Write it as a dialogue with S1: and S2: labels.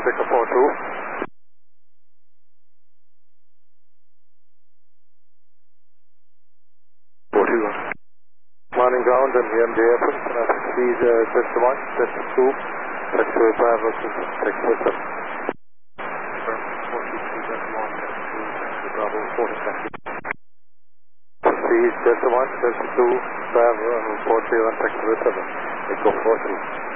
S1: Victor 42. Morning ground and EMJ open. Speed test 1, test 2, taxiway Bravo 6, taxiway 7. Bravo 40, taxi. Speed test 1, test 2, Bravo 41, taxiway 7. Echo 42.